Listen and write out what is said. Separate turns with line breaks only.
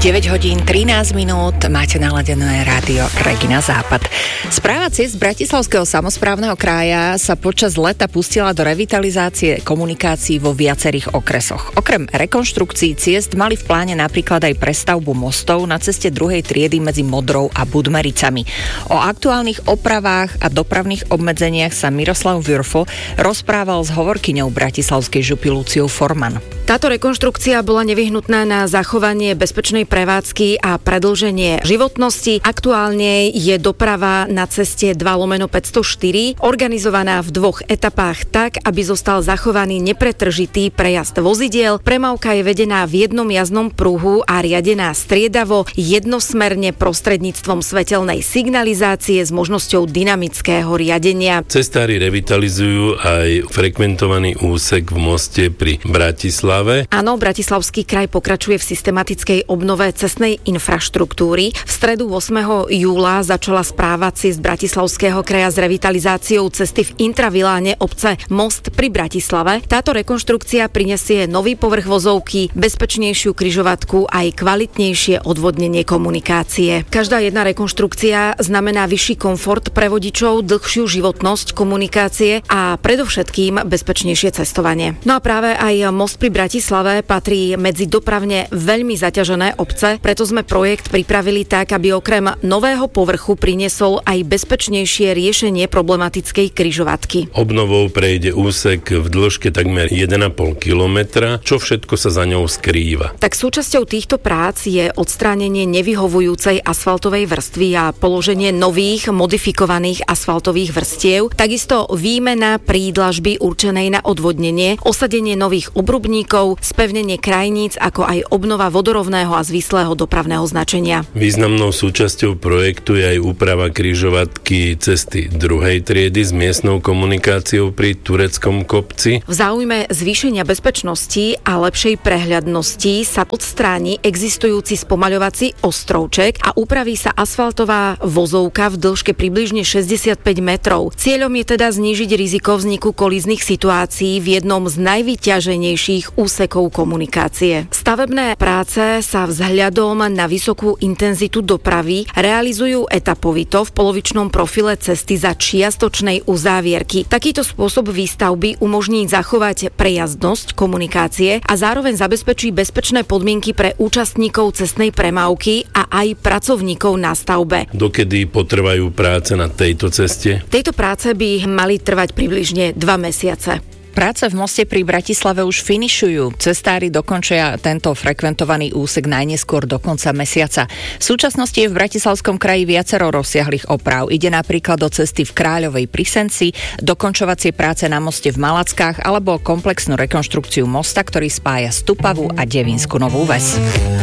9 hodín 13 minút, máte naladené rádio Regina Západ. Správa ciest Bratislavského samosprávneho kraja sa počas leta pustila do revitalizácie komunikácií vo viacerých okresoch. Okrem rekonštrukcií ciest mali v pláne napríklad aj prestavbu mostov na ceste 2. triedy medzi Modrou a Budmericami. O aktuálnych opravách a dopravných obmedzeniach sa Miroslav Würfl rozprával s hovorkyňou bratislavskej župy Luciou Forman.
Táto rekonštrukcia bola nevyhnutná na zachovanie bezpečnej prevádzky a predĺženie životnosti. Aktuálne je doprava na ceste 2/504 organizovaná v 2 etapách tak, aby zostal zachovaný nepretržitý prejazd vozidiel. Premávka je vedená v jednom jazdnom pruhu a riadená striedavo jednosmerne prostredníctvom svetelnej signalizácie s možnosťou dynamického riadenia.
Cestári revitalizujú aj frekventovaný úsek v moste pri Bratislave.
Áno, Bratislavský kraj pokračuje v systematickej obnove cestnej infraštruktúry. V stredu 8. júla začala správa ciest Bratislavského kraja s revitalizáciou cesty v intraviláne obce Most pri Bratislave. Táto rekonštrukcia prinesie nový povrch vozovky, bezpečnejšiu križovatku aj kvalitnejšie odvodnenie komunikácie. Každá jedna rekonštrukcia znamená vyšší komfort pre vodičov, dlhšiu životnosť komunikácie a predovšetkým bezpečnejšie cestovanie. No a práve aj Most pri Bratislave patrí medzi dopravne veľmi zaťažené obce, preto sme projekt pripravili tak, aby okrem nového povrchu priniesol aj bezpečnejšie riešenie problematickej križovatky.
Obnovou prejde úsek v dĺžke takmer 1,5 kilometra, čo všetko sa za ňou skrýva.
Tak súčasťou týchto prác je odstránenie nevyhovujúcej asfaltovej vrstvy a položenie nových modifikovaných asfaltových vrstiev, takisto výmena prídlažby určenej na odvodnenie, osadenie nových obrubníkov, spevnenie krajníc, ako aj obnova vodorovného a zvislého dopravného značenia.
Významnou súčasťou projektu je aj úprava križovatky cesty 2. triedy s miestnou komunikáciou pri Tureckom kopci.
V záujme zvýšenia bezpečnosti a lepšej prehľadnosti sa odstráni existujúci spomaľovací ostrovček a upraví sa asfaltová vozovka v dĺžke približne 65 metrov. Cieľom je teda znížiť riziko vzniku kolíznych situácií v jednom z najvyťaženejších úsekov komunikácie. Stavebné práce sa vzhľadom na vysokú intenzitu dopravy realizujú etapovito v polovičnom profile cesty za čiastočnej uzávierky. Takýto spôsob výstavby umožní zachovať prejazdnosť komunikácie a zároveň zabezpečí bezpečné podmienky pre účastníkov cestnej premávky a aj pracovníkov na stavbe.
Dokedy potrvajú práce na tejto ceste?
Tejto práce by mali trvať približne 2 mesiace.
Práce v moste pri Bratislave už finišujú. Cestári dokončia tento frekventovaný úsek najneskôr do konca mesiaca. V súčasnosti je v Bratislavskom kraji viacero rozsiahlych oprav. Ide napríklad do cesty v Kráľovej pri Senci, dokončovacie práce na moste v Malackách alebo komplexnú rekonštrukciu mosta, ktorý spája Stupavu a Devínsku Novú Ves.